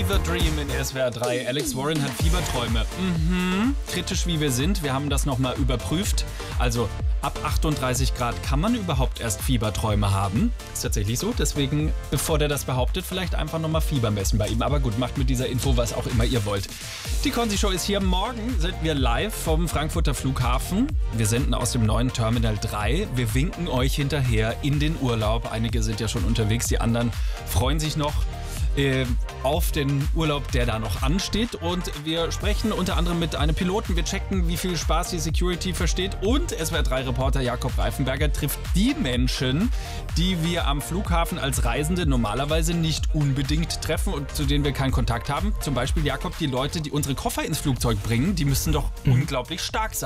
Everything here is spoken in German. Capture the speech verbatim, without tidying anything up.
Fever Dream in S W R drei. Alex Warren hat Fieberträume. Mhm. Kritisch wie wir sind, wir haben das nochmal überprüft. Also ab achtunddreißig Grad kann man überhaupt erst Fieberträume haben. Ist tatsächlich so, deswegen, bevor der das behauptet, vielleicht einfach nochmal Fieber messen bei ihm. Aber gut, macht mit dieser Info was auch immer ihr wollt. Die Konzi-Show ist hier. Morgen sind wir live vom Frankfurter Flughafen. Wir senden aus dem neuen Terminal drei. Wir winken euch hinterher in den Urlaub. Einige sind ja schon unterwegs, die anderen freuen sich noch äh, auf den Urlaub, der da noch ansteht. Und wir sprechen unter anderem mit einem Piloten. Wir checken, wie viel Spaß die Security versteht. Und S W R drei Reporter Jakob Reifenberger trifft die Menschen, die wir am Flughafen als Reisende normalerweise nicht unbedingt treffen und zu denen wir keinen Kontakt haben. Zum Beispiel, Jakob, die Leute, die unsere Koffer ins Flugzeug bringen, die müssen doch mhm. unglaublich stark sein.